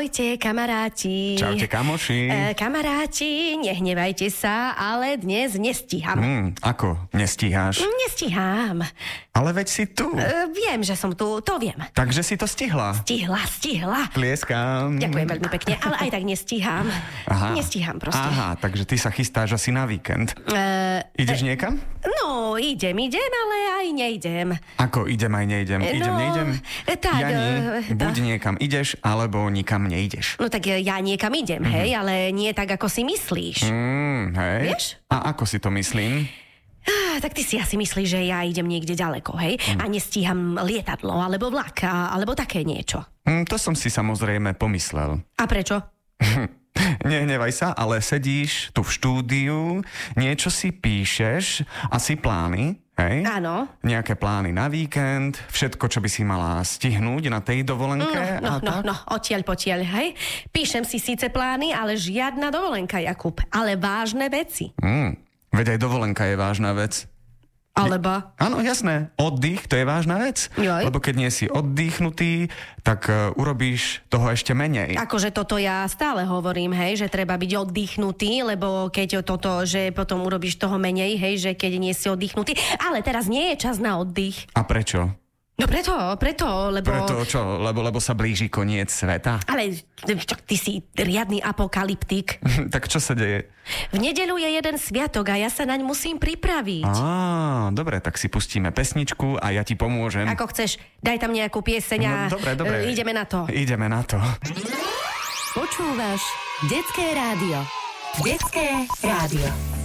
Ahojte, kamaráti. Čaute, kamoši. Kamaráti, nehnevajte sa, ale dnes nestíham. Ako nestíháš? Nestíham. Ale veď si tu. Viem, že som tu, to viem. Takže si to stihla. Stihla. Tlieskam. Ďakujem veľmi pekne, ale aj tak nestíham. Aha. Nestíham proste. Aha, takže ty sa chystáš asi na víkend. Ideš niekam? No, idem, ale aj nejdem. Ako idem aj nejdem? Nejdem? Tak. Buď niekam ideš, alebo nikam nejdeš. No tak ja niekam idem, hej, ale nie tak, ako si myslíš. Hej. Vieš? A ako si to myslím? Tak ty si asi myslíš, že ja idem niekde ďaleko, hej? A nestíham lietadlo, alebo vlak, alebo také niečo. To som si samozrejme pomyslel. A prečo? Nehnevaj sa, ale sedíš tu v štúdiu, niečo si píšeš, asi plány, hej? Áno. Nejaké plány na víkend, všetko, čo by si mala stihnúť na tej dovolenke. No, odtiaľ potiaľ, hej? Píšem si síce plány, ale žiadna dovolenka, Jakub. Ale vážne veci. Veď aj dovolenka je vážna vec. Alebo? Áno, jasné. Oddych, to je vážna vec. Joj. Lebo keď nie si oddychnutý, tak urobíš toho ešte menej. Akože toto ja stále hovorím, hej, že treba byť oddychnutý, lebo keď toto, že potom urobíš toho menej, hej, že keď nie si oddychnutý. Ale teraz nie je čas na oddych. A prečo? No preto, lebo... Preto čo? Lebo sa blíži koniec sveta? Ale ty si riadny apokalyptik. Tak čo sa deje? V nedeľu je jeden sviatok a ja sa naň musím pripraviť. Dobre, tak si pustíme pesničku a ja ti pomôžem. Ako chceš, daj tam nejakú pieseň a dobre. Ideme na to. Ideme na to. Počúvaš Detské rádio. Detské rádio.